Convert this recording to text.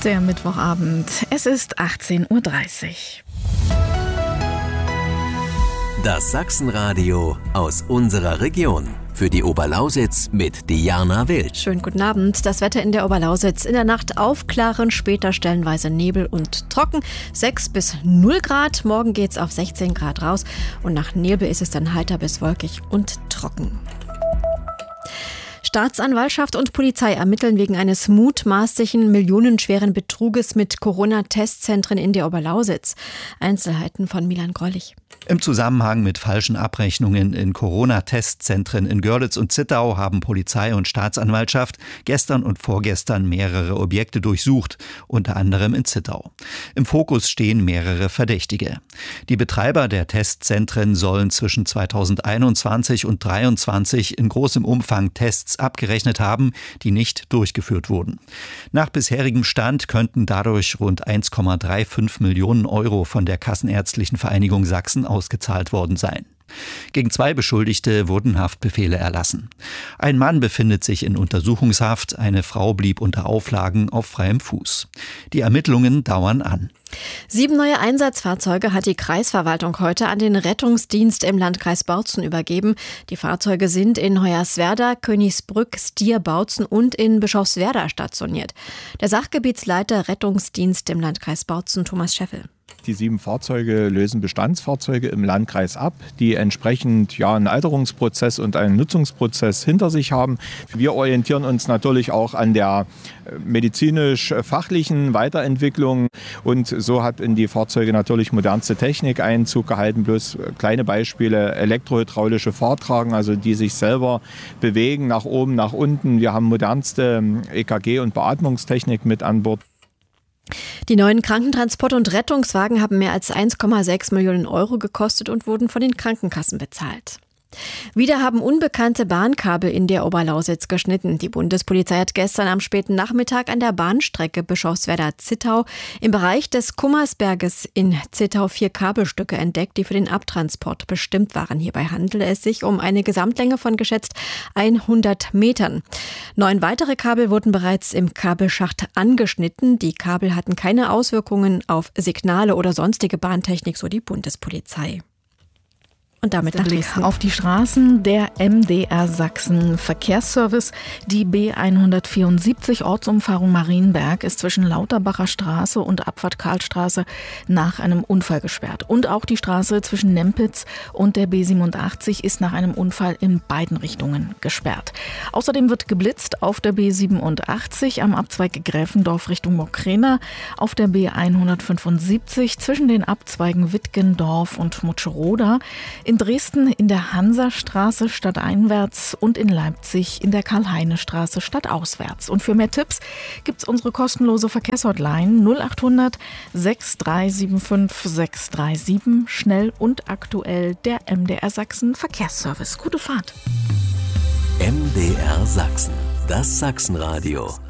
der Mittwochabend. Es ist 18:30 Uhr. Das Sachsenradio aus unserer Region. Für die Oberlausitz mit Diana Wild. Schönen guten Abend. Das Wetter in der Oberlausitz. In der Nacht aufklaren, später stellenweise Nebel und trocken. 6 bis 0 Grad. Morgen geht's auf 16 Grad raus. Und nach Nebel ist es dann heiter bis wolkig und trocken. Staatsanwaltschaft und Polizei ermitteln wegen eines mutmaßlichen millionenschweren Betruges mit Corona-Testzentren in der Oberlausitz. Einzelheiten von Milan Grollich. Im Zusammenhang mit falschen Abrechnungen in Corona-Testzentren in Görlitz und Zittau haben Polizei und Staatsanwaltschaft gestern und vorgestern mehrere Objekte durchsucht, unter anderem in Zittau. Im Fokus stehen mehrere Verdächtige. Die Betreiber der Testzentren sollen zwischen 2021 und 2023 in großem Umfang Tests abgerechnet haben, die nicht durchgeführt wurden. Nach bisherigem Stand könnten dadurch rund 1,35 Millionen Euro von der Kassenärztlichen Vereinigung Sachsen ausgezahlt worden sein. Gegen 2 Beschuldigte wurden Haftbefehle erlassen. Ein Mann befindet sich in Untersuchungshaft, eine Frau blieb unter Auflagen auf freiem Fuß. Die Ermittlungen dauern an. 7 neue Einsatzfahrzeuge hat die Kreisverwaltung heute an den Rettungsdienst im Landkreis Bautzen übergeben. Die Fahrzeuge sind in Hoyerswerda, Königsbrück, Stier, Bautzen und in Bischofswerda stationiert. Der Sachgebietsleiter Rettungsdienst im Landkreis Bautzen, Thomas Scheffel. Die 7 Fahrzeuge lösen Bestandsfahrzeuge im Landkreis ab, die entsprechend einen Alterungsprozess und einen Nutzungsprozess hinter sich haben. Wir orientieren uns natürlich auch an der medizinisch-fachlichen Weiterentwicklung und so hat in die Fahrzeuge natürlich modernste Technik Einzug gehalten. Bloß kleine Beispiele: elektrohydraulische Fahrtragen, also die sich selber bewegen, nach oben, nach unten. Wir haben modernste EKG- und Beatmungstechnik mit an Bord. Die neuen Krankentransport- und Rettungswagen haben mehr als 1,6 Millionen Euro gekostet und wurden von den Krankenkassen bezahlt. Wieder haben unbekannte Bahnkabel in der Oberlausitz geschnitten. Die Bundespolizei hat gestern am späten Nachmittag an der Bahnstrecke Bischofswerda-Zittau im Bereich des Kummersberges in Zittau 4 Kabelstücke entdeckt, die für den Abtransport bestimmt waren. Hierbei handelt es sich um eine Gesamtlänge von geschätzt 100 Metern. 9 weitere Kabel wurden bereits im Kabelschacht angeschnitten. Die Kabel hatten keine Auswirkungen auf Signale oder sonstige Bahntechnik, so die Bundespolizei. Und damit der Blick auf die Straßen. Der MDR Sachsen Verkehrsservice, die B174 Ortsumfahrung Marienberg, ist zwischen Lauterbacher Straße und Abfahrt Karlstraße nach einem Unfall gesperrt. Und auch die Straße zwischen Nempitz und der B87 ist nach einem Unfall in beiden Richtungen gesperrt. Außerdem wird geblitzt auf der B87 am Abzweig Gräfendorf Richtung Mokrena, auf der B175 zwischen den Abzweigen Wittgendorf und Mutscheroda, in Dresden in der Hansastraße stadteinwärts und in Leipzig in der Karl-Heine-Straße stadtauswärts. Und für mehr Tipps gibt's unsere kostenlose Verkehrshotline 0800 6375 637. Schnell und aktuell der MDR Sachsen Verkehrsservice. Gute Fahrt. MDR Sachsen, das Sachsenradio.